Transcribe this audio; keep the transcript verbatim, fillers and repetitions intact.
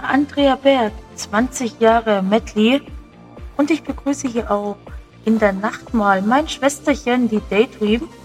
der Andrea Berg, zwanzig Jahre Medley. Und ich begrüße hier auch in der Nacht mal mein Schwesterchen, die Daydream.